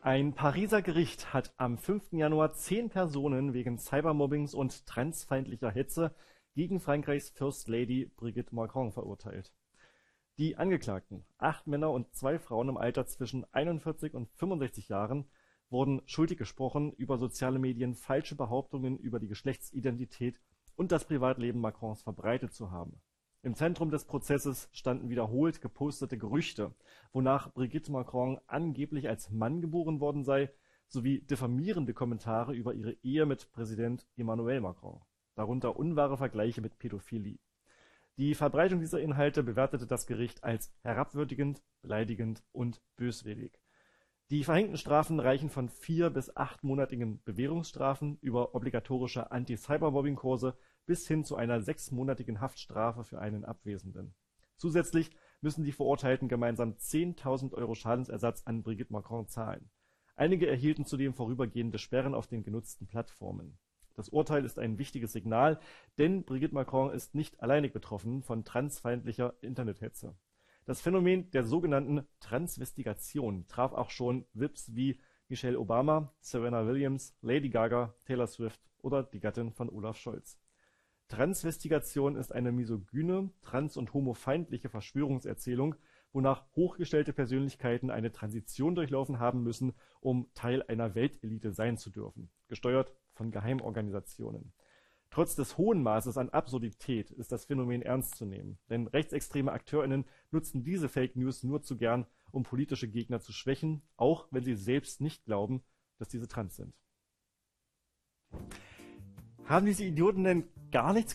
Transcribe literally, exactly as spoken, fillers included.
Ein Pariser Gericht hat am fünften Januar zehn Personen wegen Cybermobbings und transfeindlicher Hetze gegen Frankreichs First Lady Brigitte Macron verurteilt. Die Angeklagten, acht Männer und zwei Frauen im Alter zwischen einundvierzig und fünfundsechzig Jahren, wurden schuldig gesprochen, über soziale Medien falsche Behauptungen über die Geschlechtsidentität und das Privatleben Macrons verbreitet zu haben. Im Zentrum des Prozesses standen wiederholt gepostete Gerüchte, wonach Brigitte Macron angeblich als Mann geboren worden sei, sowie diffamierende Kommentare über ihre Ehe mit Präsident Emmanuel Macron, darunter unwahre Vergleiche mit Pädophilie. Die Verbreitung dieser Inhalte bewertete das Gericht als herabwürdigend, beleidigend und böswillig. Die verhängten Strafen reichen von vier bis achtmonatigen Bewährungsstrafen über obligatorische Anti-Cybermobbing-Kurse bis hin zu einer sechsmonatigen Haftstrafe für einen Abwesenden. Zusätzlich müssen die Verurteilten gemeinsam zehntausend Euro Schadensersatz an Brigitte Macron zahlen. Einige erhielten zudem vorübergehende Sperren auf den genutzten Plattformen. Das Urteil ist ein wichtiges Signal, denn Brigitte Macron ist nicht alleinig betroffen von transfeindlicher Internethetze. Das Phänomen der sogenannten Transvestigation traf auch schon V I Ps wie Michelle Obama, Serena Williams, Lady Gaga, Taylor Swift oder die Gattin von Olaf Scholz. Transvestigation ist eine misogyne, trans- und homofeindliche Verschwörungserzählung, wonach hochgestellte Persönlichkeiten eine Transition durchlaufen haben müssen, um Teil einer Weltelite sein zu dürfen, gesteuert von Geheimorganisationen. Trotz des hohen Maßes an Absurdität ist das Phänomen ernst zu nehmen, denn rechtsextreme AkteurInnen nutzen diese Fake News nur zu gern, um politische Gegner zu schwächen, auch wenn sie selbst nicht glauben, dass diese trans sind. Haben diese Idioten denn gar nichts